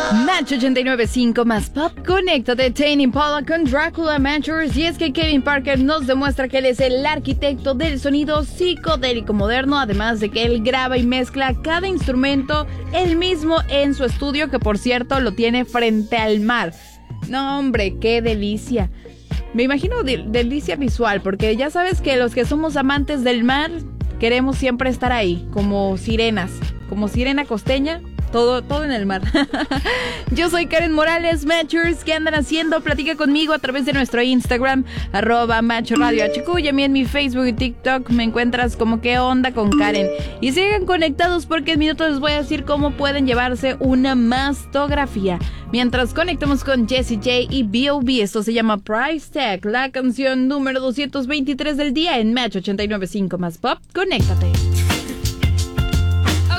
Match 89.5 más pop. Conéctate, Tame Impala con Dracula Matchers. Y es que Kevin Parker nos demuestra que él es el arquitecto del sonido psicodélico moderno, además de que él graba y mezcla cada instrumento él mismo en su estudio, que por cierto lo tiene frente al mar. No, hombre, qué delicia. Me imagino delicia visual, porque ya sabes que los que somos amantes del mar queremos siempre estar ahí, como sirenas, como sirena costeña. Todo en el mar. Yo soy Karen Morales. Matchers, ¿qué andan haciendo? Platica conmigo a través de nuestro Instagram, @MatchRadioHQ, y a mí en mi Facebook y TikTok me encuentras como ¿Qué onda con Karen? Y sigan conectados porque en minutos les voy a decir cómo pueden llevarse una mastografía. Mientras conectamos con Jessie J y B.O.B. Esto se llama Price Tag, la canción número 223 del día en Match 89.5 más pop. Conéctate.